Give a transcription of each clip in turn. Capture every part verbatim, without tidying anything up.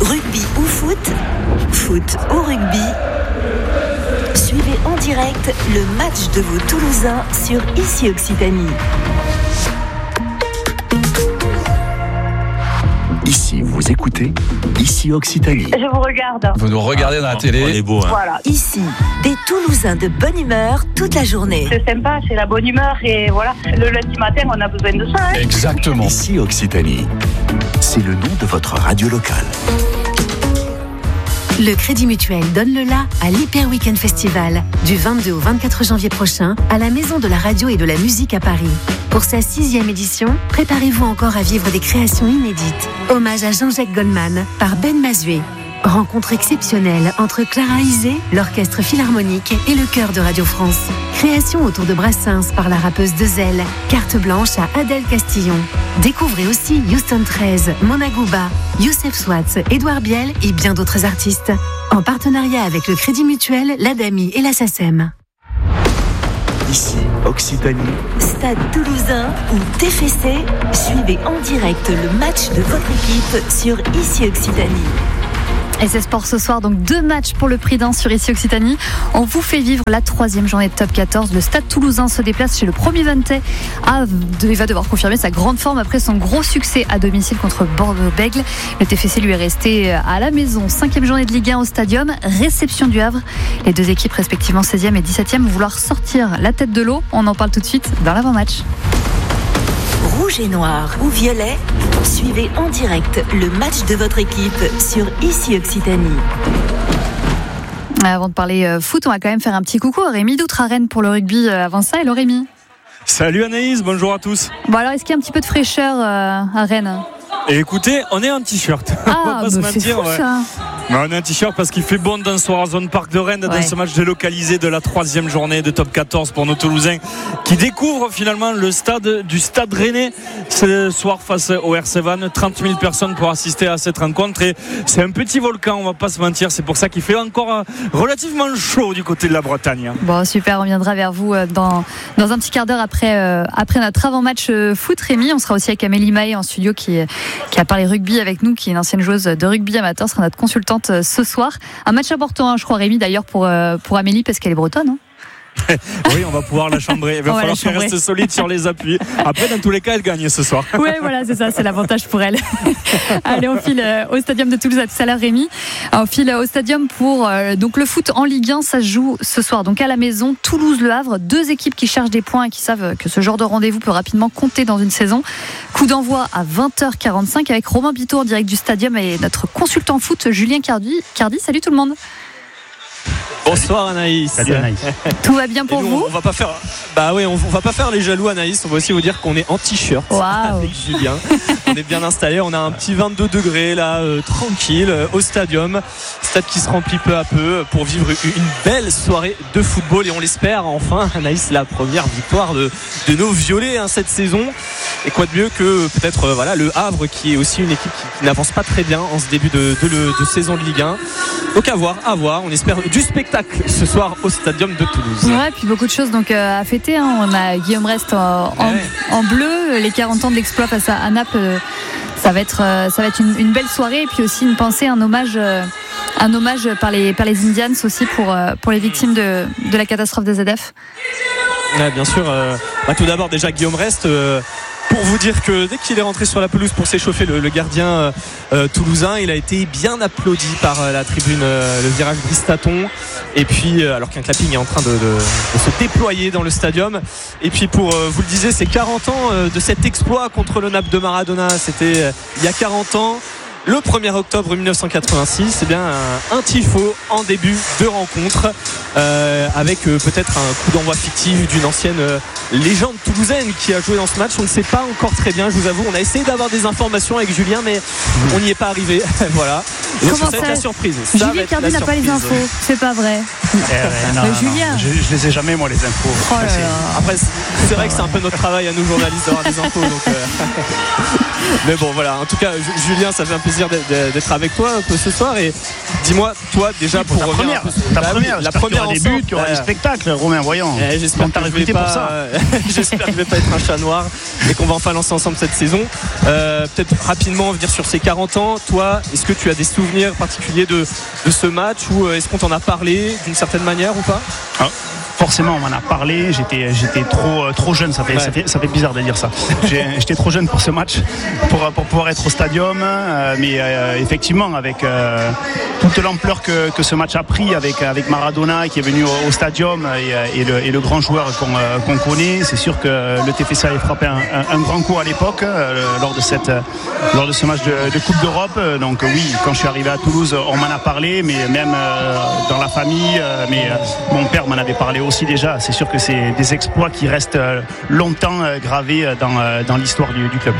Rugby ou foot, foot ou rugby. Suivez en direct le match de vos Toulousains sur Ici Occitanie. Ici, vous écoutez Ici Occitanie. Je vous regarde. Vous nous regardez dans la télé. On est beau, hein. Voilà. Ici, des Toulousains de bonne humeur toute la journée. C'est sympa, c'est la bonne humeur et voilà. Le lundi matin, on a besoin de ça. Hein. Exactement. Ici Occitanie, c'est le nom de votre radio locale. Le Crédit Mutuel donne le la à l'Hyper Weekend Festival du vingt-deux au vingt-quatre janvier prochain à la Maison de la Radio et de la Musique à Paris. Pour sa sixième édition, préparez-vous encore à vivre des créations inédites. Hommage à Jean-Jacques Goldman par Ben Mazué. Rencontre exceptionnelle entre Clara Isé, l'Orchestre Philharmonique et le Chœur de Radio France. Création autour de Brassens par la rappeuse Dezel. Carte blanche à Adèle Castillon. Découvrez aussi Houston treize, Mona Gouba, Youssef Swatz, Édouard Biel et bien d'autres artistes. En partenariat avec le Crédit Mutuel, l'Adami et la SACEM. Ici Occitanie. Stade Toulousain ou T F C, suivez en direct le match de votre équipe sur Ici Occitanie. Et c'est sport ce soir, donc deux matchs pour le prix d'un sur Ici Occitanie. On vous fait vivre la troisième journée de Top quatorze. Le Stade Toulousain se déplace chez le premier Vantais. Ah, il va devoir confirmer sa grande forme après son gros succès à domicile contre Bordeaux-Bègles. Le T F C lui est resté à la maison. Cinquième journée de Ligue un au Stadium. Réception du Havre. Les deux équipes respectivement seizième et dix-septième vont vouloir sortir la tête de l'eau. On en parle tout de suite dans l'avant-match. Rouge et noir ou violet, suivez en direct le match de votre équipe sur Ici Occitanie. Avant de parler foot, on va quand même faire un petit coucou à Rémi d'Outre à Rennes pour le rugby. Avant ça, hello Rémi. Salut Anaïs, bonjour à tous. Bon alors, est-ce qu'il y a un petit peu de fraîcheur euh, à Rennes ? Et écoutez, on est en t-shirt. Ah, on va pas bah se c'est mentir, fou ouais. ça. Mais on est en t-shirt parce qu'il fait bon dans ce soir à Zone Parc de Rennes, dans Ouais. ce match délocalisé de la troisième journée de Top quatorze pour nos Toulousains qui découvrent finalement le stade du Stade Rennais ce soir face au R C Vannes. trente mille personnes pour assister à cette rencontre et c'est un petit volcan, on va pas se mentir. C'est pour ça qu'il fait encore relativement chaud du côté de la Bretagne. Bon super, on viendra vers vous dans, dans un petit quart d'heure après, euh, après notre avant-match foot Rémi. On sera aussi avec Amélie Mahé en studio qui, qui a parlé rugby avec nous, qui est une ancienne joueuse de rugby amateur, sera notre consultante ce soir. Un match important, hein, je crois Rémi d'ailleurs pour, euh, pour Amélie parce qu'elle est bretonne. Hein. Oui, on va pouvoir la chambrer. Il va On va falloir la qu'elle chambrer. reste solide sur les appuis. Après, dans tous les cas, elle gagne ce soir. Oui, voilà, c'est ça, c'est l'avantage pour elle. Allez, on file euh, au Stadium de Toulouse à tout à l'heure, Rémi. On file au Stadium pour euh, donc le foot en Ligue un, ça se joue ce soir. Donc à la maison, Toulouse-Le Havre, deux équipes qui cherchent des points et qui savent que ce genre de rendez-vous peut rapidement compter dans une saison. Coup d'envoi à vingt heures quarante-cinq avec Romain Bitour en direct du Stadium et notre consultant foot Julien Cardi. Cardi, salut tout le monde. Bonsoir Anaïs. Salut Anaïs. Tout va bien pour nous, vous ? On va pas faire. Bah oui, on, on va pas faire les jaloux Anaïs. On va aussi vous dire qu'on est en t-shirt Wow. avec Julien. On est bien installé. On a un petit vingt-deux degrés là, euh, tranquille euh, au stadium. Stade qui se remplit peu à peu pour vivre une, une belle soirée de football et on l'espère enfin Anaïs la première victoire de, de nos violets hein, cette saison. Et quoi de mieux que peut-être euh, voilà le Havre qui est aussi une équipe qui, qui n'avance pas très bien en ce début de, de, de, de saison de Ligue un. Donc à voir, à voir. On espère du spectacle ce soir au Stadium de Toulouse. Ouais, puis beaucoup de choses donc euh, à fêter. Hein. On a Guillaume Rest en, en, Ouais. en bleu, les quarante ans de l'exploit face à, à Naples. euh, Ça va être, euh, ça va être une, une belle soirée et puis aussi une pensée, un hommage, euh, un hommage par les, par les Indians aussi pour, euh, pour les victimes de, de la catastrophe des Z F. Ouais, bien sûr. Euh, bah, tout d'abord déjà Guillaume Rest. Euh, Pour vous dire que dès qu'il est rentré sur la pelouse pour s'échauffer, le, le gardien euh, euh, toulousain, il a été bien applaudi par euh, la tribune, euh, le virage Bristaton. Et puis, euh, alors qu'un clapping est en train de, de, de se déployer dans le stadium. Et puis, pour euh, vous le disiez, c'est quarante ans euh, de cet exploit contre le Naples de Maradona. C'était euh, il y a quarante ans. Le premier octobre mille neuf cent quatre-vingt-six, c'est bien un, un tifo en début de rencontre euh, avec euh, peut-être un coup d'envoi fictif d'une ancienne euh, légende toulousaine qui a joué dans ce match. On ne sait pas encore très bien, je vous avoue. On a essayé d'avoir des informations avec Julien, mais on n'y est pas arrivé. Voilà. Et donc, Comment ça va être ça la surprise. Ça va Julien être Cardi la n'a pas les surprise. infos, c'est pas vrai. Eh ouais, non, Euh, non, Julien. non. Je, je les ai jamais moi les infos. Oh là là. Après, c'est vrai que c'est un peu notre travail à nous journalistes d'avoir des infos. Donc, euh... Mais bon, voilà. En tout cas, Julien, ça fait un plaisir d'être avec toi un peu ce soir. Et dis-moi, toi, déjà, pour, pour ta revenir. Première, ta bah, première, la première qu'il y aura des buts, qu'il y aura des spectacles, Romain, voyons. Eh, j'espère que je vais pas, pour ça. J'espère que je vais pas être un chat noir et qu'on va enfin lancer ensemble cette saison. Euh, peut-être rapidement venir sur ces quarante ans. Toi, est-ce que tu as des souvenirs particuliers de, de ce match ou est-ce qu'on t'en a parlé d'une certaine manière ou pas? Ah. Forcément, on m'en a parlé. J'étais, j'étais trop, trop jeune. Ça fait, ouais. ça fait, ça fait bizarre de dire ça. J'ai, j'étais trop jeune pour ce match, pour, pour pouvoir être au stadium. Euh, mais euh, effectivement, avec euh, toute l'ampleur que, que ce match a pris, avec, avec Maradona qui est venu au, au stadium et, et, le, et le grand joueur qu'on, euh, qu'on connaît, c'est sûr que le T F C avait frappé un, un, un grand coup à l'époque euh, lors de cette, euh, lors de ce match de, de Coupe d'Europe. Donc oui, quand je suis arrivé à Toulouse, on m'en a parlé, mais même euh, dans la famille, euh, mais euh, mon père m'en avait parlé aussi déjà. C'est sûr que c'est des exploits qui restent longtemps gravés dans, dans l'histoire du, du club.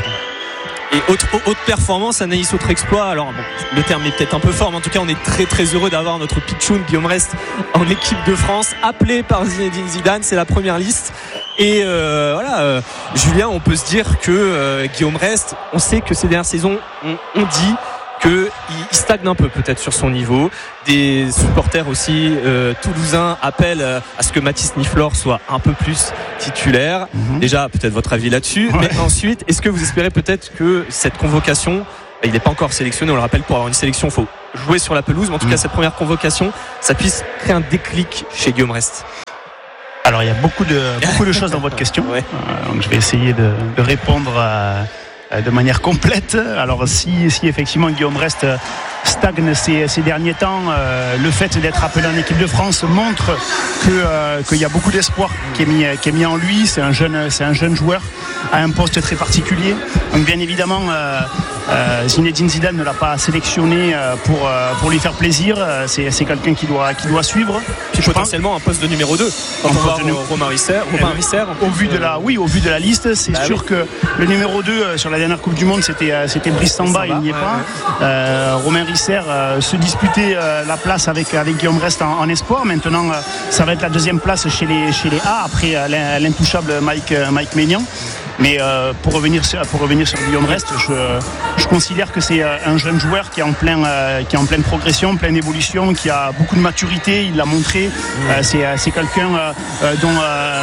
Et autre, autre performance, Anaïs, autre exploit. Alors bon, le terme est peut-être un peu fort, mais en tout cas on est très très heureux d'avoir notre pitchoun Guillaume Rest en équipe de France, appelé par Zinedine Zidane. C'est la première liste. Et euh, voilà, euh, Julien, on peut se dire que euh, Guillaume Rest, on sait que ces dernières saisons, on, on dit qu'il stagne un peu peut-être sur son niveau. Des supporters aussi euh, toulousains appellent euh, à ce que Mathis Niflor soit un peu plus titulaire. Mm-hmm. Déjà, peut-être votre avis là-dessus. Ouais. Mais ensuite, est-ce que vous espérez peut-être que cette convocation, bah, il n'est pas encore sélectionné, on le rappelle, pour avoir une sélection, il faut jouer sur la pelouse. Mais en tout mm. cas, cette première convocation, ça puisse créer un déclic chez Guillaume Rest. Alors, il y a beaucoup de, beaucoup de choses dans votre question. Ouais. Euh, donc je vais essayer de, de répondre à... de manière complète. Alors si, si effectivement Guillaume Rest stagne ces, ces derniers temps, euh, le fait d'être appelé en équipe de France montre que, euh, qu'il y a beaucoup d'espoir qui est mis, qui est mis en lui. C'est un jeune, c'est un jeune joueur à un poste très particulier. Donc bien évidemment euh, euh, Zinedine Zidane ne l'a pas sélectionné euh, pour, euh, pour lui faire plaisir. C'est, c'est quelqu'un qui doit, qui doit suivre. Puis potentiellement un poste de numéro deux quand on voit Romain Risser. Romain Risser au vu de la, oui, au vu de la liste, c'est bah sûr oui. que le numéro deux sur la dernière Coupe du Monde, c'était, c'était Brice Samba, il n'y est ouais, pas. Ouais. Euh, Romain Risser euh, se disputait euh, la place avec, avec Guillaume Rest en, en espoir. Maintenant, euh, ça va être la deuxième place chez les, chez les A, après euh, l'intouchable Mike, Mike Maignan. Mais euh, pour, revenir sur, pour revenir sur Guillaume Rest, je, je considère que c'est un jeune joueur qui est en, plein, euh, qui est en pleine progression, pleine évolution, qui a beaucoup de maturité, il l'a montré. Mmh. Euh, c'est, c'est quelqu'un euh, dont, euh,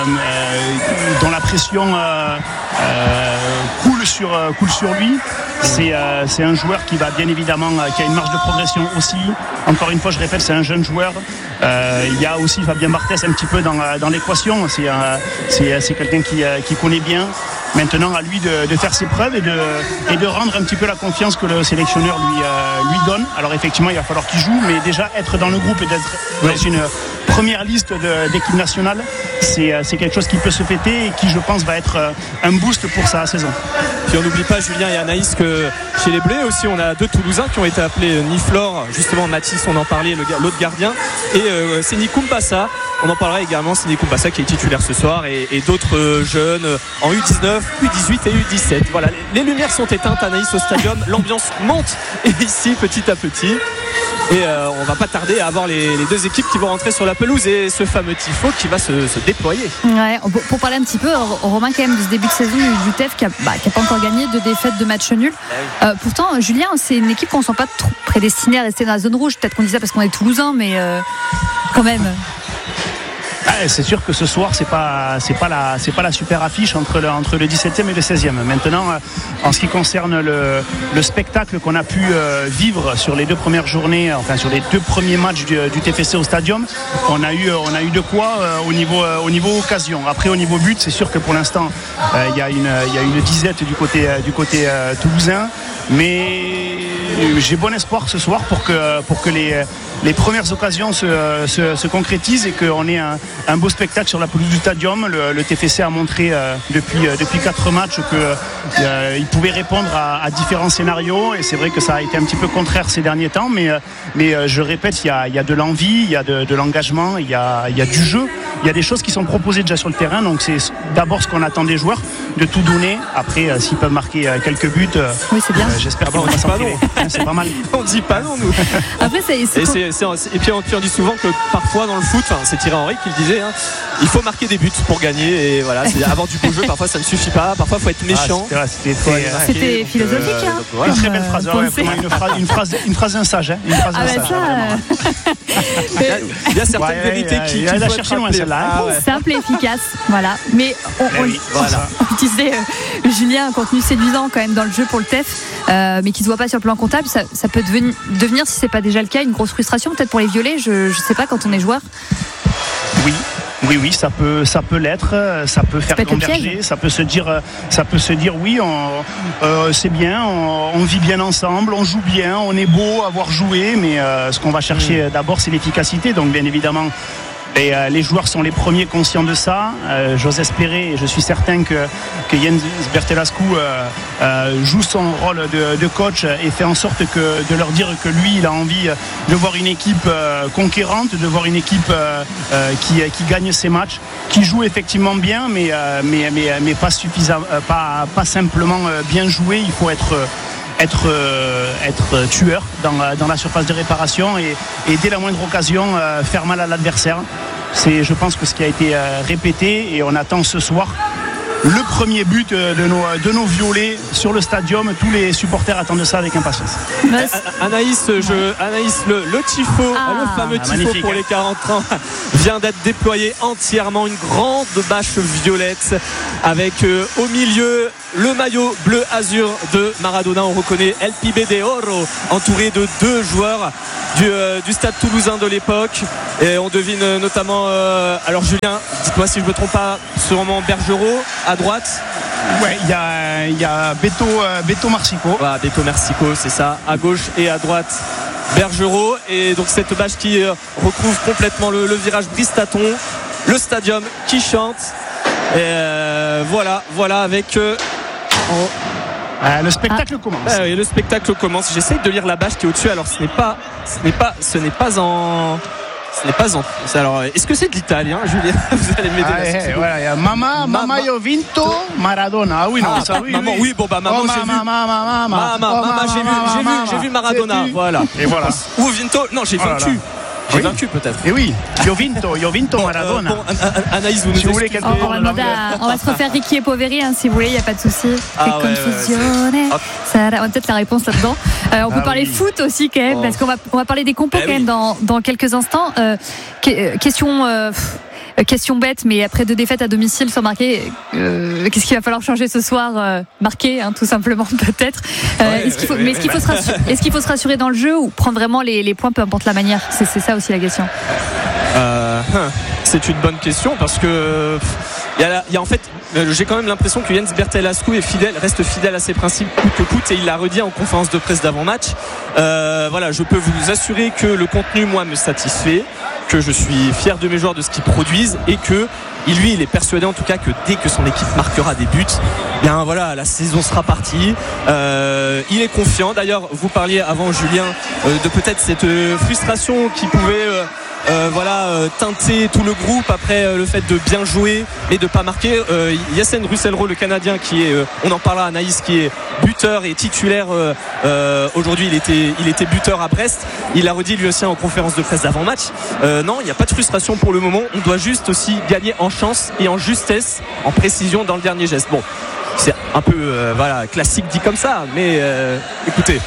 dont la pression euh, euh, coule, sur, coule sur lui. C'est, euh, c'est un joueur qui va bien évidemment, euh, qui a une marge de progression aussi. Encore une fois, je répète, c'est un jeune joueur. Euh, il y a aussi Fabien Barthez un petit peu dans, dans l'équation. C'est, euh, c'est, c'est quelqu'un qui, euh, qui connaît bien. Maintenant, à lui de, de faire ses preuves et de, et de rendre un petit peu la confiance que le sélectionneur lui, euh, lui donne. Alors effectivement, il va falloir qu'il joue, mais déjà être dans le groupe et d'être dans une première liste de, d'équipe nationale, c'est, c'est quelque chose qui peut se fêter et qui, je pense, va être un boost pour sa saison. Puis on n'oublie pas, Julien et Anaïs, que chez les Bleus aussi, on a deux Toulousains qui ont été appelés Niflor, justement Mathis, on en parlait, le, l'autre gardien, et euh, Séni Koumpassa. On en parlera également, Séni Koumpassa qui est titulaire ce soir, et, et d'autres euh, jeunes en U dix-neuf, U dix-huit et U dix-sept. Voilà, les, les lumières sont éteintes, Anaïs, au stadium, l'ambiance monte ici petit à petit. Et euh, on va pas tarder à avoir les, les deux équipes qui vont rentrer sur la pelouse et ce fameux tifo qui va se, se déployer. Ouais, pour parler un petit peu, Romain, quand même, de ce début de saison du T E F qui a, bah, qui a pas encore gagné, de défaites, de matchs nuls. Ah oui. euh, pourtant, Julien, c'est une équipe qu'on ne sent pas trop prédestinée à rester dans la zone rouge. Peut-être qu'on dit ça parce qu'on est Toulousain, mais euh, quand même. Ah, c'est sûr que ce soir c'est pas c'est pas la c'est pas la super affiche entre le entre le dix-septième et le seizième. Maintenant, en ce qui concerne le, le spectacle qu'on a pu euh, vivre sur les deux premières journées, enfin sur les deux premiers matchs du, du T F C au Stadium, on a eu on a eu de quoi euh, au niveau euh, au niveau occasion. Après au niveau but, c'est sûr que pour l'instant il euh, y a une il y a une disette du côté euh, du côté euh, toulousain, mais j'ai bon espoir ce soir pour que pour que les les premières occasions se, se, se concrétisent et qu'on ait un, un beau spectacle sur la pelouse du Stadium. Le, le T F C a montré euh, depuis, euh, depuis quatre matchs qu'il euh, pouvait répondre à, à différents scénarios, et c'est vrai que ça a été un petit peu contraire ces derniers temps, mais, mais euh, je répète, il y a, il y a de l'envie, il y a de, de l'engagement, il y a, il y a du jeu, il y a des choses qui sont proposées déjà sur le terrain, donc c'est d'abord ce qu'on attend des joueurs, de tout donner. Après, euh, s'ils peuvent marquer euh, quelques buts, euh, oui, c'est bien. Euh, j'espère qu'ils vont pas s'en priver. c'est pas mal. On dit pas non, nous. Après, c'est, c'est et, c'est, c'est, et puis on, on dit souvent que parfois dans le foot, enfin, c'est Thierry Henry qui le disait, hein, il faut marquer des buts pour gagner. Et voilà, c'est avoir du beau jeu. Parfois, ça ne suffit pas. Parfois, il faut être méchant. Ah, c'était, c'était, c'était, c'était donc, philosophique. Euh, hein, donc, voilà. Une très belle phrase. Ouais, une, phrase une, phrase, une phrase d'un sage. Hein, une phrase d'un ah, sage. Ben ça, il, y a, il y a certaines ouais, vérités ouais, qui, ouais, qui il a faut cherché être loin rappelées. celle-là. Ah, ouais. simple et efficace. Voilà. Mais on, on, oui, voilà. on disait euh, Julien, un contenu séduisant quand même dans le jeu pour le T E F, euh, mais qui se voit pas sur le plan comptable. Ça, ça peut devenir, devenir, si c'est pas déjà le cas, une grosse frustration peut-être pour les violets. Je, je sais pas quand on est joueur. Oui. Oui, oui, ça peut, ça peut l'être, ça peut faire converger, ça peut se dire, ça peut se dire, oui, on, euh, c'est bien, on, on vit bien ensemble, on joue bien, on est beau à avoir joué, mais euh, ce qu'on va chercher mmh. d'abord, c'est l'efficacité. Donc, bien évidemment, et, euh, les joueurs sont les premiers conscients de ça. Euh, j'ose espérer, et je suis certain que, que Jens Bertelascu euh, euh, joue son rôle de, de coach et fait en sorte que, de leur dire que lui, il a envie de voir une équipe euh, conquérante, de voir une équipe euh, euh, qui, qui gagne ses matchs, qui joue effectivement bien, mais, euh, mais, mais, mais pas suffisamment, euh, pas, pas simplement euh, bien joué. Il faut être euh, Être, euh, être tueur dans, dans la surface de réparation et, et dès la moindre occasion euh, faire mal à l'adversaire. C'est, je pense, que ce qui a été euh, répété, et on attend ce soir le premier but de nos, de nos violets sur le stadium. Tous les supporters attendent ça avec impatience. Anaïs, je, Anaïs le, le tifo, ah, le fameux tifo pour les quarante ans vient d'être déployé entièrement. Une grande bâche violette avec euh, au milieu le maillot bleu azur de Maradona. On reconnaît El Pibe de Oro, entouré de deux joueurs du, euh, du stade toulousain de l'époque. Et on devine euh, notamment euh, alors Julien, dites-moi si je ne me trompe pas, sûrement Bergerot à droite. Ouais, il y a, y a Beto, euh, Beto Marsico. Voilà, Beto Marsico, c'est ça, à gauche et à droite Bergerot. Et donc cette bâche qui euh, recouvre complètement le, le virage Bristaton, le stadium qui chante. Et euh, voilà, voilà avec euh, oh. Euh, le spectacle ah. commence. Euh, le spectacle commence. J'essaye de lire la bâche qui est au-dessus. Alors ce n'est pas, ce n'est pas, ce n'est pas en. Ce n'est pas en. Alors, est-ce que c'est de l'italien, Julien? Vous allez m'aider. Ah, là, hey, voilà, y a Mama, Mama, Mama io vinto Maradona. Ah oui, non, ah, ça, oui, maman, oui. oui, bon bah maman, oh, j'ai mama, vu. Mama, mama, mama, mama, oh, mama, j'ai vu, j'ai vu, j'ai vu Maradona. Voilà. Et voilà. Ou Vinto. Non, j'ai vaincu. Oh J'ai oui. vaincu peut-être. Et oui, io vinto, io vinto bon, Maradona. Euh, bon, Anaïs, vous nous si vous voulez oh, on, va à, on va se refaire Ricky et Poveri, hein, si vous voulez, il n'y a pas de souci. Ah, ouais, ouais, ça a peut-être la réponse là-dedans. Euh, on ah, peut parler oui. foot aussi quand même, oh. parce qu'on va, on va parler des compos eh quand oui. même dans, dans quelques instants. Euh, question. Euh, Question bête, mais après deux défaites à domicile sans marquer, euh, qu'est-ce qu'il va falloir changer ce soir? euh, Marquer, hein, tout simplement, peut-être. Euh, ouais, est-ce qu'il faut, ouais, mais est-ce qu'il, faut se rassurer, est-ce qu'il faut se rassurer dans le jeu ou prendre vraiment les, les points, peu importe la manière? c'est, c'est ça aussi la question. Euh, c'est une bonne question parce que il y a, il y a en fait, j'ai quand même l'impression que Jens Bertelascu est fidèle, reste fidèle à ses principes coûte que coûte, et il l'a redit en conférence de presse d'avant-match. Euh, voilà, je peux vous assurer que le contenu, moi, me satisfait, que je suis fier de mes joueurs, de ce qu'ils produisent, et que lui, il est persuadé en tout cas que dès que son équipe marquera des buts, bien voilà, la saison sera partie. Euh, il est confiant. D'ailleurs, vous parliez avant, Julien, euh, de peut-être cette euh, frustration qui pouvait euh, euh, voilà euh, teinter tout le groupe après euh, le fait de bien jouer mais de pas marquer. Euh, Yacine Russelro, le Canadien, qui est, euh, on en parlera, Anaïs, qui est buteur et titulaire. Euh, euh, aujourd'hui, il était, il était buteur à Brest. Il l'a redit lui aussi en conférence de presse d'avant-match. Euh, non, il n'y a pas de frustration pour le moment. On doit juste aussi gagner en chance et en justesse, en précision dans le dernier geste. Bon, c'est un peu euh, voilà, classique dit comme ça, mais euh, écoutez.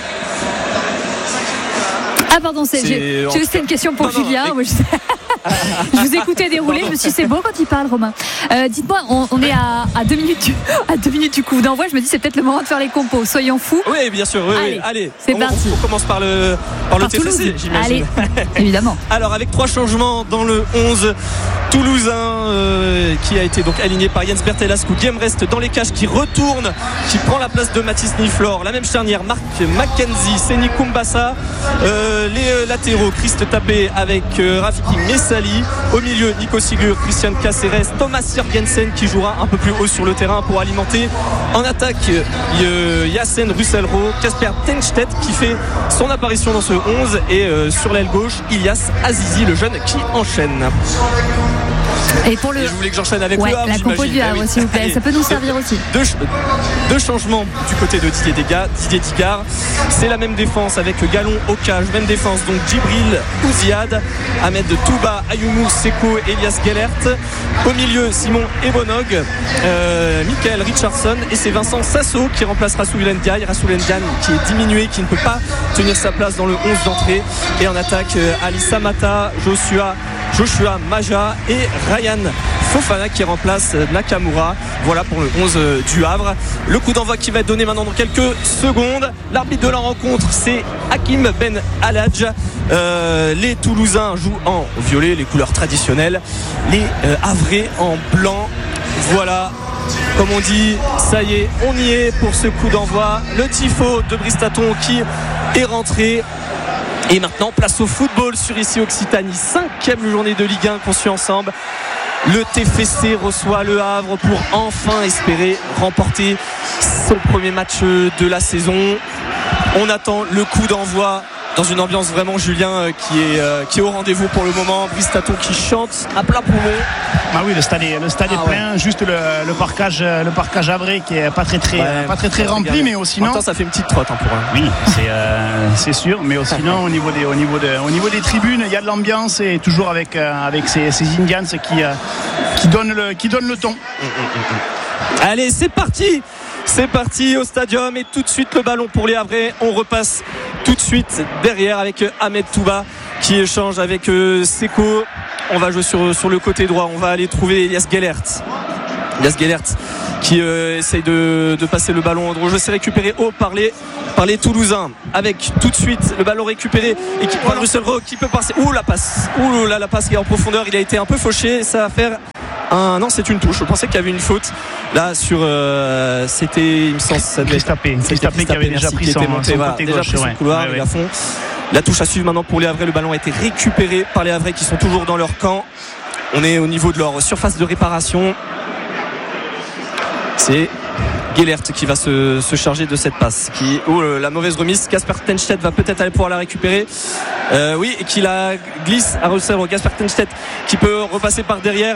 Ah pardon, c'est, c'est, j'ai, j'ai juste une question pour non, Julien. Non, mais... je vous écoutais dérouler, je me suis dit c'est beau quand il parle, Romain. Euh, dites-moi, on, on est à, à, deux minutes du, à deux minutes du coup d'envoi. Je me dis c'est peut-être le moment de faire les compos. Soyons fous. Oui, bien sûr. Oui, allez, oui. Allez, c'est on, parti. On, on commence par le, par le par T F C, j'imagine. Allez, évidemment. Alors avec trois changements dans le onze toulousain euh, qui a été donc aligné par Jens Bertelascu. Guillaume Rest dans les cages, qui retourne, qui prend la place de Mathis Niflor. La même charnière, Marc McKenzie, Seni Kumbassa. Euh, les euh, latéraux, Christ Tapé avec euh, Rafiki Messali. Au milieu, Nico Sigur, Christian Caceres, Thomas Jørgensen qui jouera un peu plus haut sur le terrain pour alimenter. En attaque, euh, Yacine Russelro, Casper Tenstedt qui fait son apparition dans ce onze, et euh, sur l'aile gauche, Ilyas Azizi, le jeune qui enchaîne. Et pour le. Et je voulais que j'enchaîne avec ouais, le Havre. La compo du Havre, s'il vous plaît. Allez. Ça peut nous servir aussi. Deux, deux changements du côté de Didier Digard. Didier Digard. C'est la même défense avec Gallon au cage. Même défense donc Djibril Ouziad, Ahmed Touba, Ayoumou Seko, Elias Gellert. Au milieu Simon Ebonog, euh, Michael Richardson et c'est Vincent Sasso qui remplace Rassoul Ndiaye. Rassoul Ndiaye qui est diminué, qui ne peut pas tenir sa place dans le onze d'entrée. Et en attaque euh, Ali Samata, Joshua Joshua Maja et Ryan Fofana qui remplace Nakamura. Voilà pour le onze du Havre. Le coup d'envoi qui va être donné maintenant dans quelques secondes. L'arbitre de la rencontre, c'est Hakim Ben Aladj. Euh, les Toulousains jouent en violet, les couleurs traditionnelles. Les euh, Havrais en blanc. Voilà. Comme on dit, ça y est, on y est pour ce coup d'envoi. Le tifo de Bristaton qui est rentré. Et maintenant, place au football sur ici Occitanie. Cinquième journée de Ligue un qu'on suit ensemble. Le T F C reçoit le Havre pour enfin espérer remporter son premier match de la saison. On attend le coup d'envoi dans une ambiance vraiment, Julien, qui est, euh, qui est au rendez-vous pour le moment. Bristaton qui chante à plein poumon. Ah oui, le stade est, le stade ah est plein. Ouais. Juste le, le parcage, le parcage havrais qui est pas très très, ouais, pas très, très rempli, mais aussi sinon. Ça fait une petite trotte hein, pour un. Oui, c'est, euh, c'est sûr. Mais aussi sinon, au niveau des, au niveau de, au niveau des tribunes, il y a de l'ambiance et toujours avec, euh, avec ces, ces Indians qui, euh, qui donnent le, qui donnent le ton. Mmh, mmh, mmh. Allez, c'est parti. C'est parti au stadium et tout de suite le ballon pour les Havrais. On repasse tout de suite derrière avec Ahmed Touba qui échange avec euh, Seko. On va jouer sur, sur le côté droit. On va aller trouver Elias Gellert. Elias Gellert qui euh, essaye de, de passer le ballon en droit. Je vais récupérer haut par les, par les Toulousains. Avec tout de suite le ballon récupéré et qui prend Russell Rowe qui peut passer. Ouh la passe. Ouh là la passe qui est en profondeur. Il a été un peu fauché. Ça va faire. Un, non, c'est une touche. Je pensais qu'il y avait une faute là sur. Euh, c'était, il me semble, ça devait être Tapé. Tapé qui avait déjà pris son, monté, son voilà, côté déjà gauche. pris son Ouais. couloir, ouais, il ouais. est à fond. La touche à suivre maintenant pour les Havrais. Le ballon a été récupéré par les Havrais qui sont toujours dans leur camp. On est au niveau de leur surface de réparation. C'est Gellert qui va se, se charger de cette passe. Qui, oh, la mauvaise remise. Casper Tenstedt va peut-être aller pouvoir la récupérer. Euh, oui, et qui la glisse à Russell. Casper Tenstedt qui peut repasser par derrière.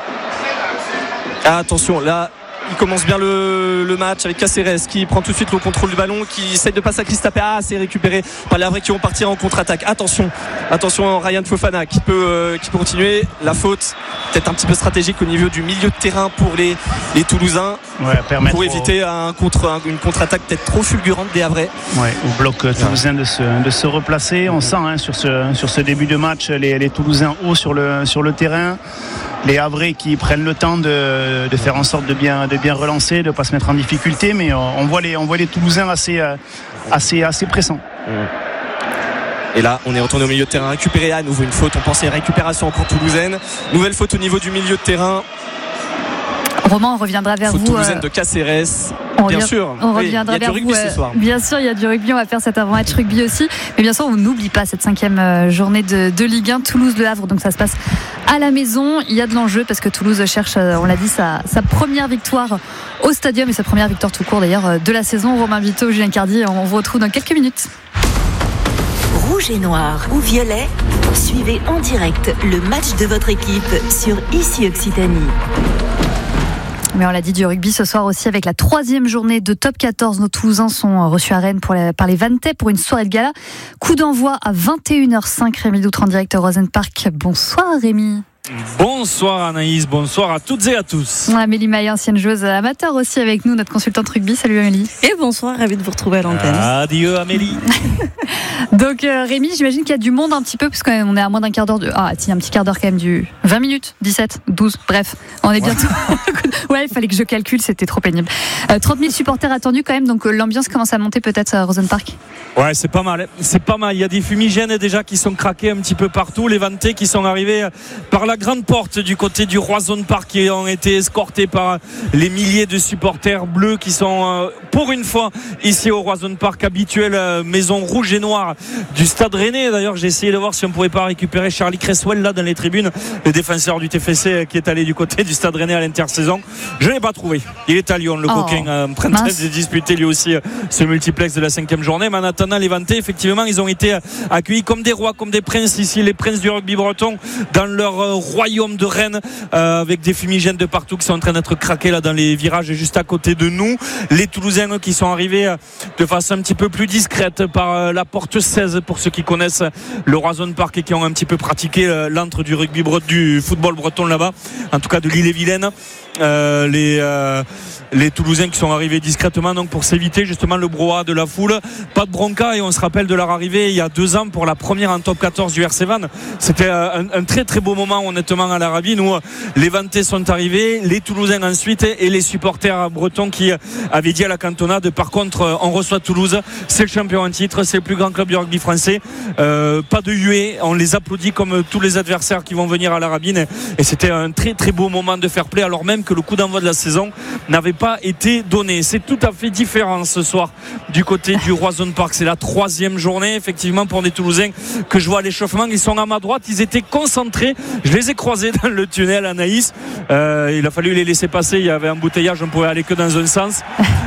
Ah, attention, là il commence bien le, le match avec Caceres qui prend tout de suite le contrôle du ballon, qui essaie de passer à Christapé. Ah, c'est récupéré par les Havrais qui vont partir en contre-attaque. Attention, attention Ryan Fofana qui peut, euh, qui peut continuer. La faute peut-être un petit peu stratégique au niveau du milieu de terrain pour les, les Toulousains, ouais, pour éviter un contre, un, une contre-attaque peut-être trop fulgurante des Havrais. Ouais, au bloc toulousain de se, de se replacer. On sent hein, sur, ce, sur ce début de match les, les Toulousains hauts sur le, sur le terrain. Les Havrais qui prennent le temps de, de faire en sorte de bien, de bien relancer, de ne pas se mettre en difficulté, mais on voit les, on voit les Toulousains assez, assez, assez pressants. Et là, on est retourné au milieu de terrain, récupéré à nouveau une faute. On pensait récupération encore toulousaine. Nouvelle faute au niveau du milieu de terrain. Romain, on reviendra vers faute vous. toulousaine de Caceres. Bien revient, sûr. On oui, reviendra il y a vers du rugby vous. ce soir. Bien sûr, il y a du rugby. On va faire cet avant-match rugby aussi. Mais bien sûr, on n'oublie pas cette cinquième journée de, de Ligue un. Toulouse-Le Havre. Donc ça se passe à la maison. Il y a de l'enjeu parce que Toulouse cherche, on l'a dit, sa, sa première victoire au stadium et sa première victoire tout court d'ailleurs de la saison. Romain Vito, Julien Cardi, on vous retrouve dans quelques minutes. Rouge et noir ou violet, suivez en direct le match de votre équipe sur Ici Occitanie. Mais on l'a dit, du rugby ce soir aussi avec la troisième journée de top quatorze. Nos Toulousains sont reçus à Rennes pour les, par les Vantais pour une soirée de gala. Coup d'envoi à vingt et une heures cinq. Rémi Doutre en direct au Rosen Park. Bonsoir Rémi. Bonsoir Anaïs, bonsoir à toutes et à tous. Amélie Maillet, ancienne joueuse amateur aussi avec nous, notre consultante rugby. Salut Amélie. Et bonsoir, ravie de vous retrouver à l'antenne. Adieu Amélie. Donc euh, Rémi, j'imagine qu'il y a du monde un petit peu, puisqu'on est à moins d'un quart d'heure de... Ah si, un petit quart d'heure quand même du... vingt minutes, dix-sept, douze, bref, on est bientôt... Ouais, il fallait que je calcule, c'était trop pénible. Euh, trente mille supporters attendus quand même, donc euh, l'ambiance commence à monter peut-être à Rosen Park. Ouais, c'est pas mal, c'est pas mal. Il y a des fumigènes déjà qui sont craqués un petit peu partout, les Vantais qui sont arrivés par la grande porte du côté du Roison Park qui ont été escortés par les milliers de supporters bleus qui sont euh, pour une fois ici au Roison Park, habituelle euh, maison rouge et noire supporters du Stade Rennais. D'ailleurs, j'ai essayé de voir si on pouvait pas récupérer Charlie Cresswell là dans les tribunes, le défenseur du T F C qui est allé du côté du Stade Rennais à l'intersaison. Je l'ai pas trouvé. Il est à Lyon, le oh, coquin, en train de disputer lui aussi ce multiplex de la cinquième journée. Mais en attendant, les Vantais, effectivement, ils ont été accueillis comme des rois, comme des princes ici, les princes du rugby breton dans leur euh, royaume de Rennes, euh, avec des fumigènes de partout qui sont en train d'être craqués là dans les virages juste à côté de nous. Les Toulousains qui sont arrivés euh, de façon un petit peu plus discrète par euh, la porte seize pour ceux qui connaissent le Roison Park et qui ont un petit peu pratiqué euh, l'antre du rugby bre- du football breton là-bas, en tout cas de l'Ille-et-Vilaine. Euh, les, euh, les Toulousains qui sont arrivés discrètement donc pour s'éviter justement le brouhaha de la foule. Pas de bronca, et on se rappelle de leur arrivée il y a deux ans pour la première en top quatorze du R C Van. C'était un, un très très beau moment honnêtement à l'Arabie. Nous, les Vantais sont arrivés, les Toulousains ensuite et les supporters bretons qui avaient dit à la cantonade, par contre on reçoit Toulouse, c'est le champion en titre, c'est le plus grand club du rugby français, euh, pas de huée, on les applaudit comme tous les adversaires qui vont venir à l'Arabie, et c'était un très très beau moment de fair play alors même que le coup d'envoi de la saison n'avait pas été donné. C'est tout à fait différent ce soir du côté du Roison Park. C'est la troisième journée effectivement pour des Toulousains que je vois à l'échauffement. Ils sont à ma droite, ils étaient concentrés. Je les ai croisés dans le tunnel, Anaïs. Euh, il a fallu les laisser passer. Il y avait un embouteillage, on ne pouvait aller que dans un sens.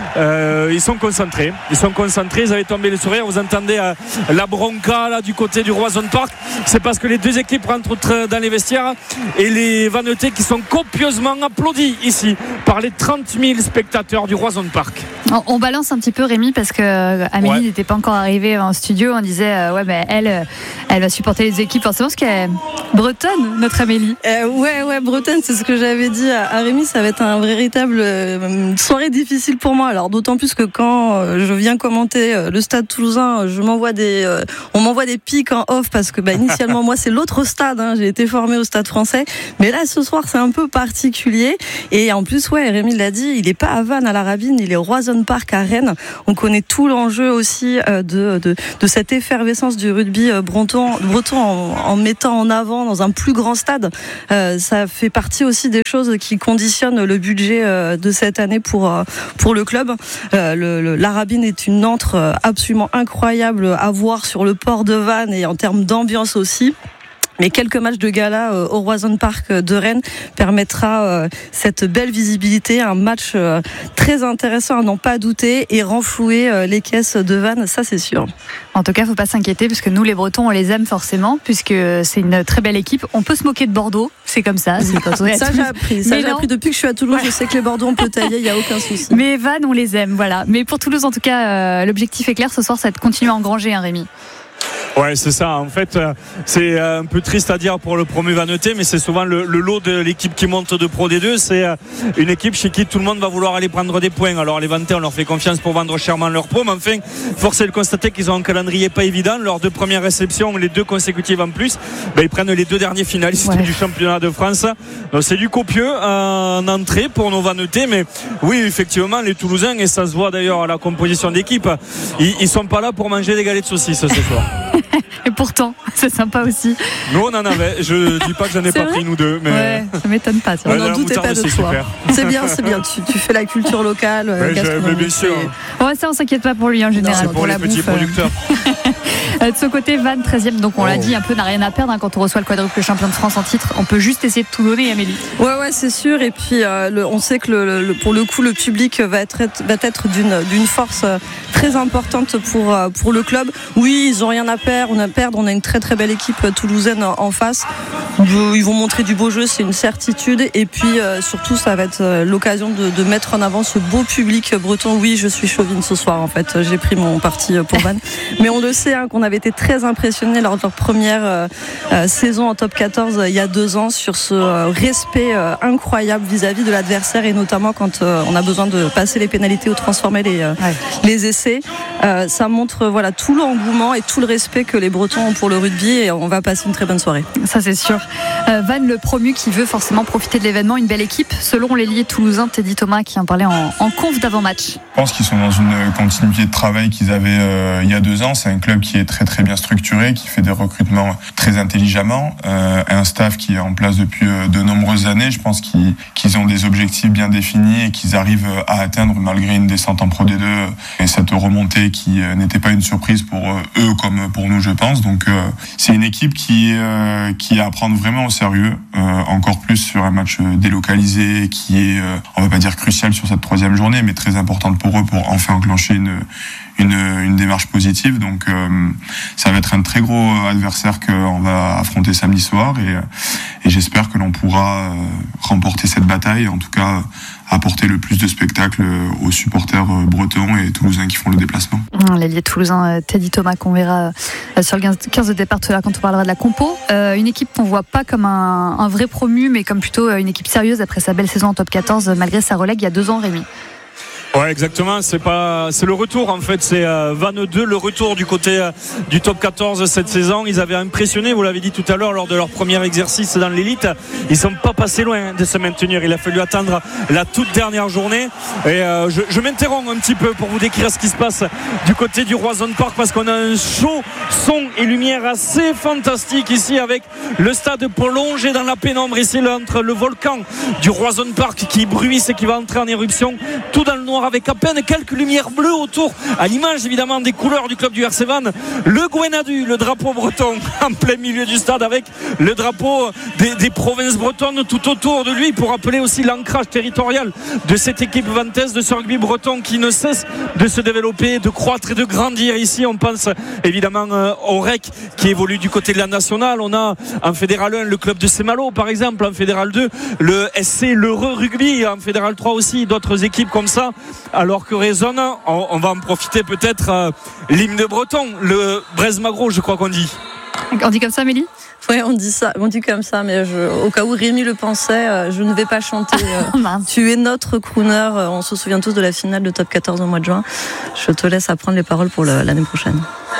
Euh, ils sont concentrés. Ils sont concentrés. Ils avaient tombé le sourire. Vous entendez euh, la bronca là du côté du Roison Park. C'est parce que les deux équipes rentrent dans les vestiaires et les Vannetais qui sont copieusement applaudis ici par les trente mille spectateurs du Roison Park. On, on balance un petit peu Rémi parce que euh, Amélie ouais. n'était pas encore arrivée en studio. On disait euh, ouais ben elle euh, elle va supporter les équipes forcément parce qu'elle est bretonne, notre Amélie. Euh, ouais ouais bretonne, c'est ce que j'avais dit à, à Rémi. Ça va être un véritable euh, soirée difficile pour moi. Alors d'autant plus que quand euh, je viens commenter euh, le Stade Toulousain, je m'envoie des euh, on m'envoie des pics en off parce que bah, initialement moi c'est l'autre stade. Hein, j'ai été formée au Stade Français, mais là ce soir c'est un peu particulier. Et en plus, ouais, Rémi l'a dit, il n'est pas à Vannes à la Rabine, il est au Roison Park à Rennes. On connaît tout l'enjeu aussi de, de, de cette effervescence du rugby breton, breton en, en mettant en avant dans un plus grand stade. Euh, ça fait partie aussi des choses qui conditionnent le budget de cette année pour, pour le club. Euh, le, le, la Rabine est une antre absolument incroyable à voir sur le port de Vannes et en termes d'ambiance aussi. Mais quelques matchs de gala euh, au Roison Park de Rennes permettra euh, cette belle visibilité, un match euh, très intéressant à n'en pas douter et renflouer euh, les caisses de Vannes, ça c'est sûr. En tout cas, il ne faut pas s'inquiéter puisque nous les Bretons on les aime forcément puisque c'est une très belle équipe. On peut se moquer de Bordeaux, c'est comme ça. C'est quand on est ça j'ai appris, ça j'ai appris depuis que je suis à Toulouse. Ouais. Je sais que les Bordeaux on peut tailler, il n'y a aucun souci. Mais Vannes on les aime, voilà. Mais pour Toulouse en tout cas, euh, l'objectif est clair ce soir, c'est de continuer à engranger, hein, Rémi. Ouais, c'est ça. En fait, c'est un peu triste à dire pour le promu Vannetais, mais c'est souvent le, le lot de l'équipe qui monte de Pro D deux. C'est une équipe chez qui tout le monde va vouloir aller prendre des points. Alors les Vannetais, on leur fait confiance pour vendre chèrement leur pro, mais enfin, force est de constater qu'ils ont un calendrier pas évident. Leurs deux premières réceptions, les deux consécutives en plus, ben, ils prennent les deux derniers finalistes ouais. du championnat de France. Donc c'est du copieux en entrée pour nos Vannetais, mais oui, effectivement, les Toulousains, et ça se voit d'ailleurs à la composition d'équipe, ils, ils sont pas là pour manger des galets de saucisses ce soir. Et pourtant, c'est sympa aussi. Nous, on en avait. Je dis pas que j'en ai pas vrai pris, nous deux. Mais ouais, ça m'étonne pas. On n'en doutait pas de toi. C'est bien, c'est bien. Tu, tu fais la culture locale. Ouais, mais bien sûr. Ouais, ça, on s'inquiète pas pour lui en général. Non, c'est pour, pour les la petits bouffe, producteurs. De ce côté, Vannes, treizième, donc on oh. l'a dit, un peu n'a rien à perdre hein, quand on reçoit le quadruple champion de France en titre. On peut juste essayer de tout donner, Amélie. Ouais, ouais, c'est sûr. Et puis, euh, le, on sait que le, le, pour le coup, le public va être, va être d'une, d'une force très importante pour, pour le club. Oui, ils ont rien à perdre. On a perdre. On a une très très belle équipe toulousaine en face. Ils vont montrer du beau jeu, c'est une certitude. Et puis euh, surtout, ça va être euh, l'occasion de, de mettre en avant ce beau public breton. Oui, je suis chauvine ce soir. En fait, j'ai pris mon parti pour Vannes. Mais on le sait, hein, qu'on avait été très impressionnés lors de leur première euh, euh, saison en top quatorze euh, il y a deux ans sur ce euh, respect euh, incroyable vis-à-vis de l'adversaire et notamment quand euh, on a besoin de passer les pénalités ou transformer les, euh, ouais. les essais. Euh, ça montre voilà tout l'engouement et tout le respect que les Bretons ont pour le rugby et on va passer une très bonne soirée. Ça c'est sûr. Euh, Vannes, le promu qui veut forcément profiter de l'événement, une belle équipe selon l'ailier toulousain Teddy Thomas qui en parlait en, en conf d'avant-match. Je pense qu'ils sont dans une continuité de travail qu'ils avaient euh, il y a deux ans. C'est un club qui est très très bien structuré, qui fait des recrutements très intelligemment, euh, un staff qui est en place depuis euh, de nombreuses années. Je pense qu'ils, qu'ils ont des objectifs bien définis et qu'ils arrivent à atteindre malgré une descente en Pro D deux et cette remontée qui euh, n'était pas une surprise pour euh, eux comme pour nous, je pense. Donc euh, c'est une équipe qui euh, qui est à prendre vraiment au sérieux, euh, encore plus sur un match délocalisé qui est, euh, on va pas dire crucial sur cette troisième journée, mais très importante pour eux pour enfin enclencher une une, une démarche positive. Donc euh, ça va être un très gros adversaire qu'on va affronter samedi soir et, et j'espère que l'on pourra euh, remporter cette bataille, en tout cas apporter le plus de spectacles aux supporters bretons et toulousains qui font le déplacement. L'ailier toulousain Teddy Thomas qu'on verra sur le quinze de départ tout à l'heure quand on parlera de la compo. Euh, une équipe qu'on voit pas comme un, un vrai promu mais comme plutôt une équipe sérieuse après sa belle saison en top quatorze malgré sa relègue il y a deux ans, Rémi. Ouais, exactement. C'est pas, c'est le retour en fait. C'est euh, vingt-deux, le retour du côté euh, du top quatorze cette saison. Ils avaient impressionné, vous l'avez dit tout à l'heure, lors de leur premier exercice dans l'élite. Ils sont pas passés loin de se maintenir. Il a fallu attendre la toute dernière journée. Et euh, je, je m'interromps un petit peu pour vous décrire ce qui se passe du côté du Roison Park parce qu'on a un show son et lumière assez fantastique ici avec le stade plongé dans la pénombre ici entre le volcan du Roison Park qui bruisse et qui va entrer en éruption tout dans le noir avec à peine quelques lumières bleues autour, à l'image évidemment des couleurs du club du R C Van. Le Gwenadu, le drapeau breton en plein milieu du stade avec le drapeau des, des provinces bretonnes tout autour de lui pour rappeler aussi l'ancrage territorial de cette équipe vantaise de ce rugby breton qui ne cesse de se développer, de croître et de grandir ici. On pense évidemment euh, au R E C qui évolue du côté de la nationale. On a en Fédéral un le club de Saint-Malo par exemple, en Fédéral deux le S C l'Heureux Rugby, en Fédéral trois aussi d'autres équipes comme ça. Alors que résonne, on, on va en profiter peut-être, euh, l'hymne de breton, le Brez-Magro, je crois qu'on dit. On dit comme ça, Mélie ? Oui, on dit ça, on dit comme ça, mais je, au cas où Rémi le pensait, euh, je ne vais pas chanter euh, Tu es notre crooner. Euh, on se souvient tous de la finale de top quatorze au mois de juin. Je te laisse apprendre les paroles pour le, l'année prochaine.